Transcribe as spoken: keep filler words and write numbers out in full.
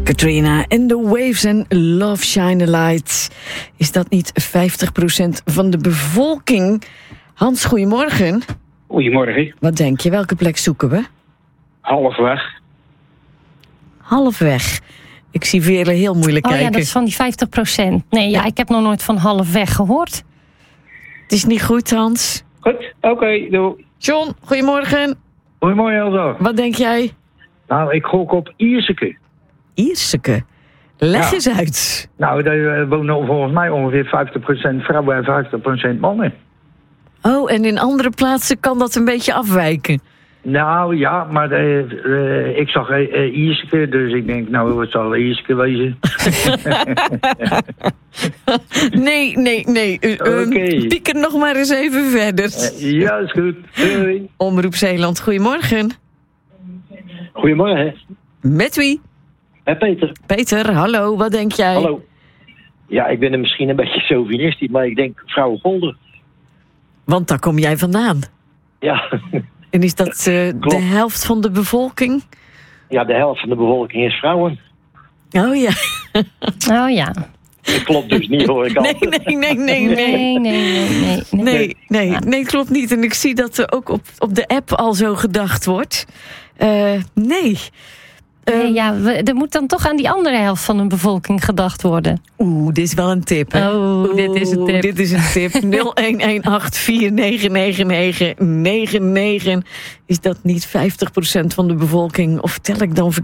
Katrina and the Waves en Love Shine a Light. Is dat niet vijftig procent van de bevolking? Hans, goedemorgen. Goedemorgen. Wat denk je, welke plek zoeken we? Halfweg. Halfweg. Ik zie Veerle heel moeilijk oh, kijken. Oh ja, dat is van die vijftig procent. Nee, ja, ja, ik heb nog nooit van halfweg gehoord. Het is niet goed, Hans. Goed, oké, okay, doei. John, goedemorgen. Goedemorgen, Elsa. Wat denk jij? Nou, ik gok op Ierseke. Ierseke. Leg ja. eens uit. Nou, daar wonen volgens mij ongeveer vijftig procent vrouwen en vijftig procent mannen. Oh, en in andere plaatsen kan dat een beetje afwijken. Nou ja, maar uh, uh, ik zag uh, Ierseke, dus ik denk, nou, het zal Ierseke wezen. nee, nee, nee. Uh, okay. um, piek er nog maar eens even verder. Uh, ja, is goed. Doei. Omroep Zeeland, goedemorgen. Goedemorgen. Met wie? Met Peter. Peter, hallo, wat denk jij? Hallo. Ja, ik ben er misschien een beetje chauvinistisch, maar ik denk Vrouwenpolder. Want daar kom jij vandaan. Ja. En is dat uh, de helft van de bevolking? Ja, de helft van de bevolking is vrouwen. Oh ja. Oh ja. Dat klopt dus niet, hoor ik al. Nee, nee, nee, nee, nee. Nee, nee, nee, nee. Nee, nee, nee, ja. nee klopt niet. En ik zie dat er ook op, op de app al zo gedacht wordt. Uh, nee. Nee, ja, we, er moet dan toch aan die andere helft van de bevolking gedacht worden. Oeh, dit is wel een tip, hè? Oh, Oeh, dit is een tip. Dit is een tip. nul een een acht vier negen negen negen negen negen. Is dat niet vijftig procent van de bevolking? Of tel ik dan verkeerd?